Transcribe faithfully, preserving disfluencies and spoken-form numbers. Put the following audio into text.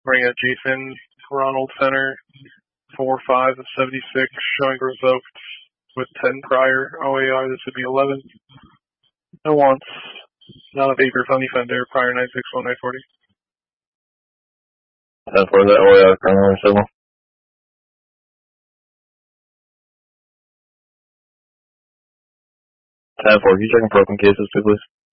Bring a Jason Ronald Center, four five of seventy-six, showing revoked with ten prior. O A R, this would be eleven. No wants. Not a vapor, phony fender, prior nine six one nine forty. ten four, that O A R, primary signal. ten four, can you check in broken cases too, please?